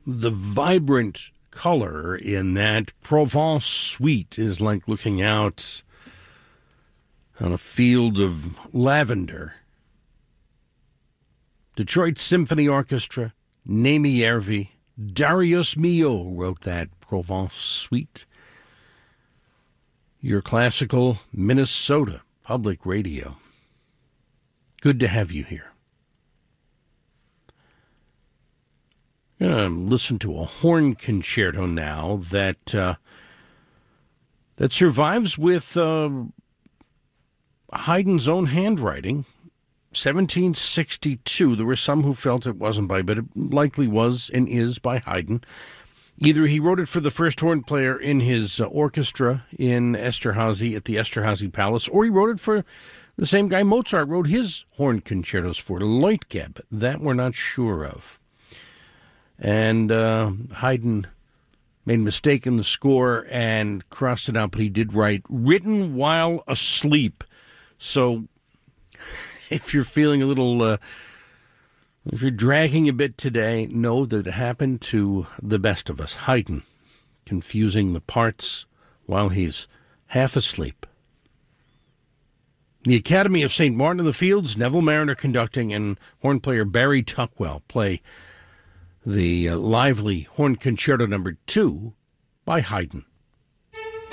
The vibrant color in that Provence suite is like looking out on a field of lavender. Detroit Symphony Orchestra, Nemi Järvi, Darius Milhaud wrote that Provence suite. Your classical Minnesota Public Radio. Good to have you here. I'm going to listen to a horn concerto now that survives with Haydn's own handwriting. 1762. There were some who felt it wasn't by, but it likely was and is by Haydn. Either he wrote it for the first horn player in his orchestra in Esterhazy at the Esterhazy Palace, or he wrote it for the same guy Mozart wrote his horn concertos for, Leutgeb. That we're not sure of. And Haydn made a mistake in the score and crossed it out, but he did write, written while asleep. So if you're feeling a little, if you're dragging a bit today, know that it happened to the best of us. Haydn, confusing the parts while he's half asleep. The Academy of St. Martin in the Fields, Neville Mariner conducting, and horn player Barry Tuckwell play the lively Horn Concerto No. 2 by Haydn.